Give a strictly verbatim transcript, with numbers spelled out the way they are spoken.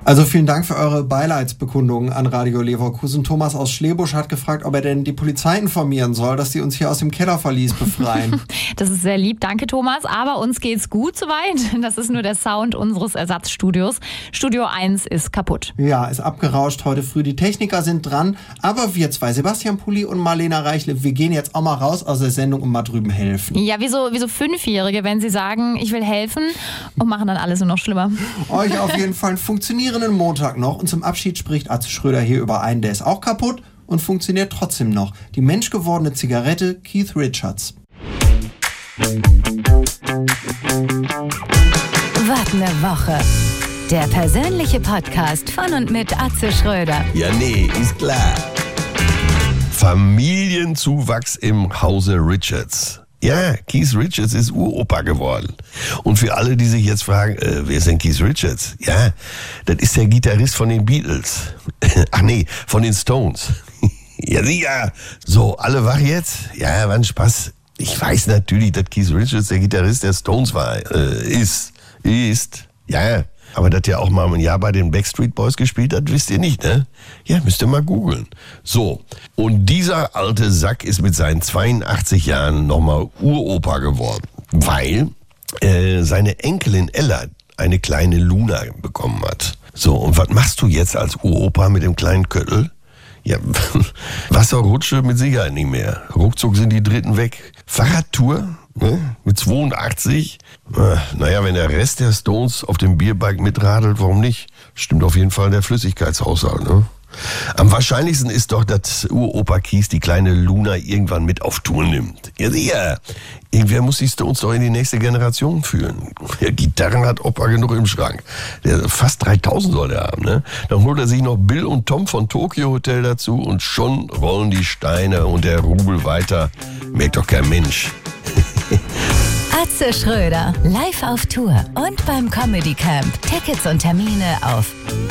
Also vielen Dank für eure Beileidsbekundungen an Radio Leverkusen. Thomas aus Schlebusch hat gefragt, ob er denn die Polizei informieren soll, dass die uns hier aus dem Kellerverlies befreien. Das ist sehr lieb, danke Thomas. Aber uns geht's gut soweit. Das ist nur der Sound unseres Ersatzstudios. Studio eins ist kaputt. Ja, ist abgerauscht heute früh. Die Techniker sind dran. Aber wir zwei, Sebastian Pulli und Marlena Reichle, wir gehen jetzt auch mal raus aus der Sendung und mal drüben helfen. Ja, wie so, wie so Fünfjährige, wenn sie sagen, ich will helfen und machen dann alles nur noch schlimmer. Euch auf jeden Fall einen funktionierenden Montag noch. Und zum Abschied spricht Atze Schröder hier über einen, der ist auch kaputt und funktioniert trotzdem noch. Die menschgewordene Zigarette Keith Richards. Was ne Woche. Der persönliche Podcast von und mit Atze Schröder. Ja, nee, ist klar. Familienzuwachs im Hause Richards. Ja, Keith Richards ist Uropa geworden. Und für alle, die sich jetzt fragen, äh, wer ist denn Keith Richards? Ja, das ist der Gitarrist von den Beatles. Ach nee, von den Stones. Ja, sicher. So, alle wach jetzt? Ja, war ein Spaß. Ich weiß natürlich, dass Keith Richards der Gitarrist der Stones war. Äh, ist. Ist. Ja, aber dass der auch mal ein Jahr bei den Backstreet Boys gespielt hat, wisst ihr nicht, ne? Ja, müsst ihr mal googeln. So, und dieser alte Sack ist mit seinen zweiundachtzig Jahren nochmal Uropa geworden, weil äh, seine Enkelin Ella eine kleine Luna bekommen hat. So, und was machst du jetzt als Uropa mit dem kleinen Köttel? Ja, Wasserrutsche mit Sicherheit nicht mehr. Ruckzuck sind die Dritten weg. Fahrradtour? Ne? Mit zweiundachtzig? Naja, wenn der Rest der Stones auf dem Bierbike mitradelt, warum nicht? Stimmt auf jeden Fall der Flüssigkeitshaushalt, ne? Am wahrscheinlichsten ist doch, dass Uropa Keith die kleine Luna irgendwann mit auf Tour nimmt. Ja, sicher. Irgendwer muss die Stones doch in die nächste Generation führen. Ja, Gitarren hat Opa genug im Schrank. Der, fast dreitausend soll der haben, ne? Dann holt er sich noch Bill und Tom von Tokyo Hotel dazu und schon rollen die Steine und der Rubel weiter. Merkt doch kein Mensch. Atze Schröder, live auf Tour und beim Comedy Camp. Tickets und Termine auf